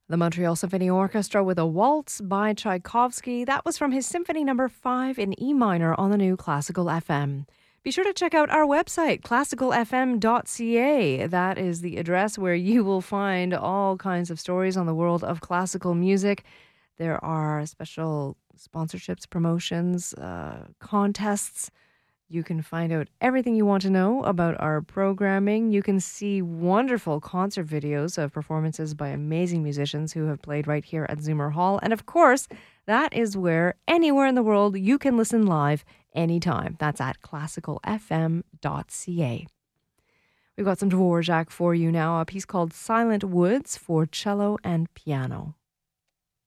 The Montreal Symphony Orchestra with a waltz by Tchaikovsky. That was from his Symphony Number 5 in E minor on the new Classical FM. Be sure to check out our website, classicalfm.ca. That is the address where you will find all kinds of stories on the world of classical music. There are special sponsorships, promotions, contests. You can find out everything you want to know about our programming. You can see wonderful concert videos of performances by amazing musicians who have played right here at Zoomer Hall. And of course, that is where anywhere in the world you can listen live anytime. That's at classicalfm.ca. We've got some Dvorak for you now, a piece called Silent Woods for cello and piano.